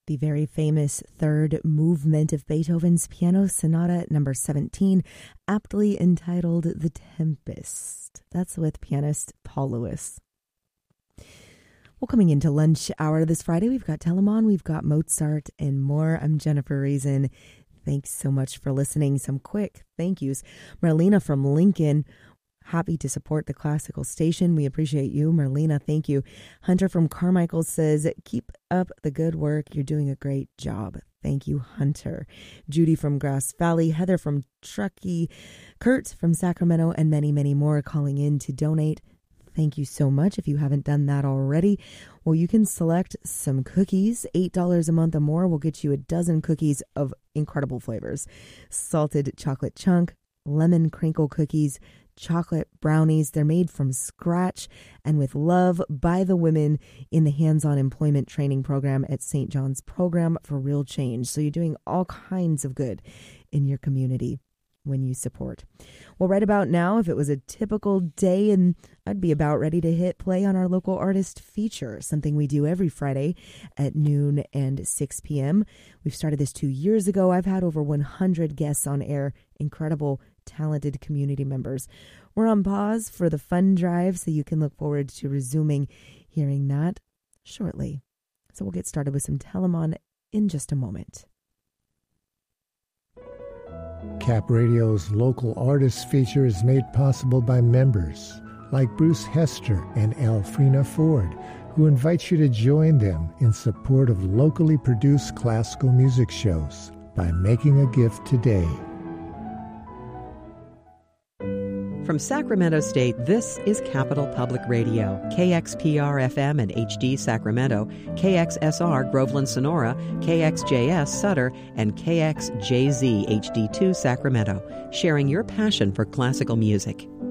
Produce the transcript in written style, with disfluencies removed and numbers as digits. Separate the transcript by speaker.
Speaker 1: The very famous third movement of Beethoven's Piano Sonata number 17, aptly entitled The Tempest. That's with pianist Paul Lewis. Well, coming into lunch hour this Friday, we've got Telemann, we've got Mozart, and more. I'm Jennifer Reason. Thanks so much for listening. Some quick thank yous. Marlena from Lincoln, happy to support the classical station. We appreciate you, Marlena. Thank you. Hunter from Carmichael says, keep up the good work. You're doing a great job. Thank you, Hunter. Judy from Grass Valley, Heather from Truckee, Kurt from Sacramento, and many, many more calling in to donate. Thank you so much. If you haven't done that already, well, you can select some cookies. $8 a month or more will get you a dozen cookies of incredible flavors. Salted chocolate chunk, lemon crinkle cookies, chocolate brownies. They're made from scratch and with love by the women in the hands-on employment training program at St. John's Program for Real Change. So you're doing all kinds of good in your community when you support. Well, right about now, if it was a typical day, and I'd be about ready to hit play on our local artist feature, something we do every Friday at noon and 6 p.m. We've started this 2 years ago. I've had over 100 guests on air, incredible, talented community members. We're on pause for the fun drive, so you can look forward to resuming hearing that shortly. So we'll get started with some Telemann in just a moment.
Speaker 2: Cap Radio's local artists feature is made possible by members like Bruce Hester and Alfrena Ford, who invite you to join them in support of locally produced classical music shows by making a gift today.
Speaker 3: From Sacramento State, this is Capital Public Radio, KXPR-FM and HD Sacramento, KXSR Groveland Sonora, KXJS Sutter, and KXJZ HD2 Sacramento, sharing your passion for classical music.